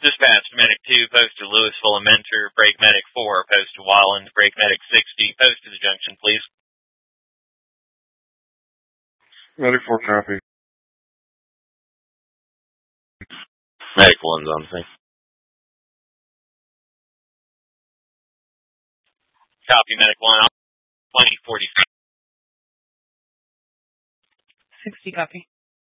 Dispatch to Medic 2, post to Louisville and Mentor, break Medic 4, post to Walland, break Medic 60, post to the junction, please. Medic 4, copy. Medic 1's on the thing. Copy, Medic 1, 2040. 60, copy.